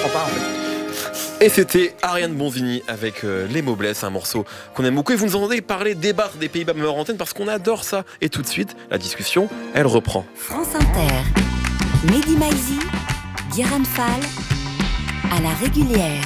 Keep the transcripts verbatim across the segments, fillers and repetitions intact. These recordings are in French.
comprends pas en fait. Et c'était Ariane Bonvigny avec euh, Les mots blessent, un morceau qu'on aime beaucoup. Et vous nous entendez parler des bars des Pays-Bas même hors antenne parce qu'on adore ça. Et tout de suite, la discussion, elle reprend. France Inter, Mehdi Maizi, Guérin Fall, à la régulière.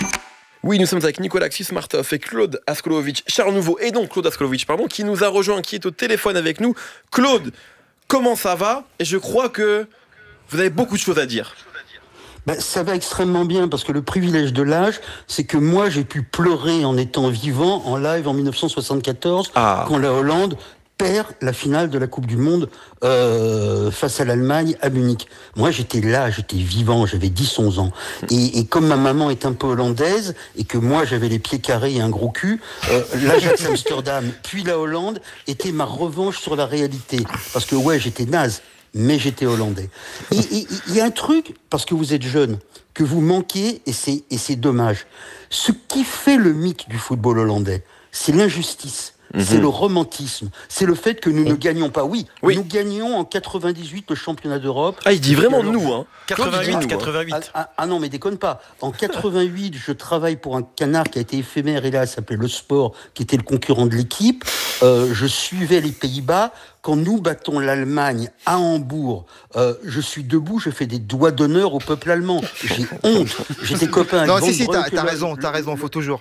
Oui, nous sommes avec Nicolas Xismartov et Claude Askolovic, Charles Nouveau, et donc Claude Askolovic, pardon, qui nous a rejoint, qui est au téléphone avec nous. Claude, comment ça va ? Et je crois que vous avez beaucoup de choses à dire. Ben, ça va extrêmement bien parce que le privilège de l'âge, c'est que moi j'ai pu pleurer en étant vivant en live en dix-neuf cent soixante-quatorze ah. quand la Hollande perd la finale de la Coupe du Monde euh, face à l'Allemagne à Munich. Moi j'étais là, j'étais vivant, j'avais dix onze ans. Et, et comme ma maman est un peu hollandaise et que moi j'avais les pieds carrés et un gros cul, euh, l'Ajax Amsterdam puis la Hollande était ma revanche sur la réalité. Parce que ouais, j'étais naze, mais j'étais hollandais. Et il y a un truc, parce que vous êtes jeune, que vous manquez, et c'est, et c'est dommage. Ce qui fait le mythe du football hollandais, c'est l'injustice. Mmh. C'est le romantisme. C'est le fait que nous ne gagnons pas. Oui, oui. Nous gagnons en quatre-vingt-dix-huit le championnat d'Europe. Ah, il dit vraiment alors, nous, hein. quatre-vingt-huit, nous, quatre-vingt-huit. Ah, ah, ah non, mais déconne pas. En quatre-vingt-huit, je travaille pour un canard qui a été éphémère, et là, s'appelait Le Sport, qui était le concurrent de l'équipe. Euh, je suivais les Pays-Bas. Quand nous battons l'Allemagne à Hambourg, euh, je suis debout, je fais des doigts d'honneur au peuple allemand. J'ai honte. J'étais copain avec Non, Van si, si, t'as, Breukelen. t'as raison, t'as raison, faut toujours.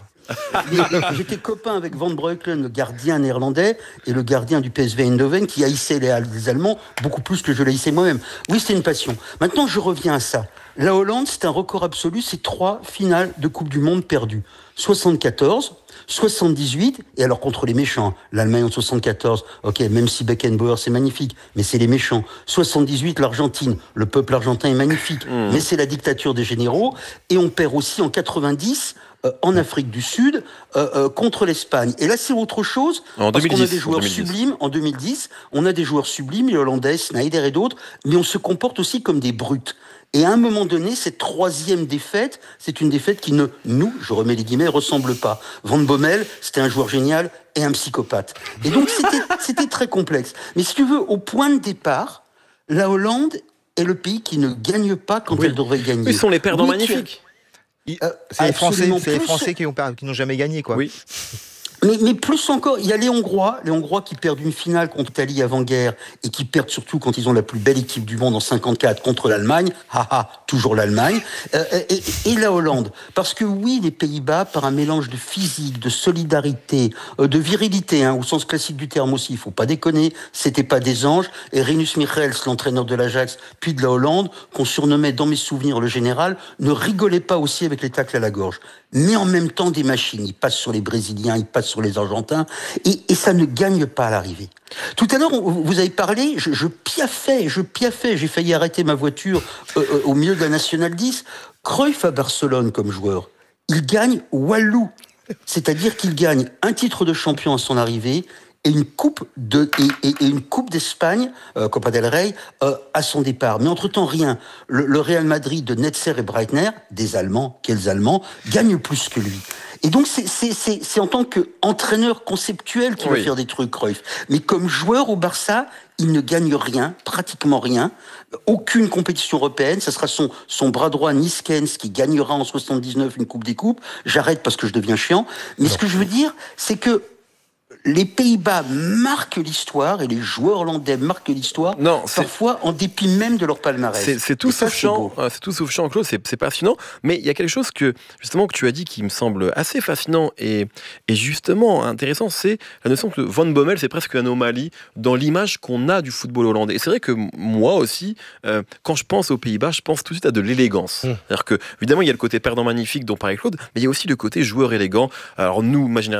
J'étais copain avec Van Breukelen, le gardien néerlandais, et le gardien du P S V Eindhoven, qui haïssait les, les Allemands beaucoup plus que je l'haïssais moi-même. Oui, c'était une passion. Maintenant, je reviens à ça. La Hollande, c'est un record absolu, c'est trois finales de Coupe du Monde perdues. soixante-quatorze, soixante-dix-huit, et alors contre les méchants. L'Allemagne en soixante-quatorze, ok, même si Beckenbauer, c'est magnifique, mais c'est les méchants. soixante-dix-huit, l'Argentine, le peuple argentin est magnifique, mmh. mais c'est la dictature des généraux. Et on perd aussi en quatre-vingt-dix, euh, en Afrique du Sud, euh, euh, contre l'Espagne. Et là, c'est autre chose, en parce deux mille dix, qu'on a des joueurs en deux mille dix. sublimes, en deux mille dix, on a des joueurs sublimes, les Hollandais, Sneijder et d'autres, mais on se comporte aussi comme des brutes. Et à un moment donné, cette troisième défaite, c'est une défaite qui ne, nous, je remets les guillemets, ressemble pas. Van Bommel, c'était un joueur génial et un psychopathe. Et donc, c'était, c'était très complexe. Mais si tu veux, au point de départ, la Hollande est le pays qui ne gagne pas quand oui. elle devrait gagner. Ils sont les perdants oui, magnifiques. Tu... Euh, c'est les Français, c'est les Français qui, ont, qui n'ont jamais gagné, quoi. Oui. Mais, mais plus encore, il y a les Hongrois, les Hongrois qui perdent une finale contre l'Italie avant-guerre et qui perdent surtout quand ils ont la plus belle équipe du monde en cinquante-quatre contre l'Allemagne. Haha, toujours l'Allemagne. Euh, et, et la Hollande. Parce que oui, les Pays-Bas, par un mélange de physique, de solidarité, euh, de virilité, hein, au sens classique du terme aussi, il faut pas déconner, c'était pas des anges. Et Rinus Michels, l'entraîneur de l'Ajax, puis de la Hollande, qu'on surnommait dans mes souvenirs le général, ne rigolait pas aussi avec les tacles à la gorge. Mais en même temps des machines. Ils passent sur les Brésiliens, ils passent sur les Argentins, et, et ça ne gagne pas à l'arrivée. Tout à l'heure, on, vous avez parlé, je, je piaffais, je piaffais, j'ai failli arrêter ma voiture euh, euh, au milieu de la Nationale dix. Cruyff à Barcelone comme joueur, il gagne Walou, c'est-à-dire qu'il gagne un titre de champion à son arrivée, et une coupe de et, et, et une coupe d'Espagne, euh, Copa del Rey, euh, à son départ. Mais entre-temps, rien. Le, le Real Madrid de Netzer et Breitner, des Allemands, quels Allemands, gagne plus que lui. Et donc, c'est, c'est, c'est, c'est en tant qu'entraîneur conceptuel qu'il oui. va faire des trucs, Cruyff. Mais comme joueur au Barça, il ne gagne rien, pratiquement rien. Aucune compétition européenne. Ça sera son, son bras droit, Niskens, qui gagnera en soixante-dix-neuf une Coupe des Coupes. J'arrête parce que je deviens chiant. Mais non. Ce que je veux dire, c'est que les Pays-Bas marquent l'histoire et les joueurs hollandais marquent l'histoire, non, parfois en dépit même de leur palmarès. C'est, c'est, tout, sauf chiant, c'est tout sauf chiant, Claude, c'est, c'est passionnant, mais il y a quelque chose que, justement, que tu as dit qui me semble assez fascinant et, et justement intéressant, c'est la notion que Van Bommel, c'est presque une anomalie dans l'image qu'on a du football hollandais. Et c'est vrai que moi aussi, euh, quand je pense aux Pays-Bas, je pense tout de suite à de l'élégance. Mmh. C'est-à-dire que, évidemment, il y a le côté perdant magnifique dont parlait Claude, mais il y a aussi le côté joueur élégant. Alors nous, ma génération,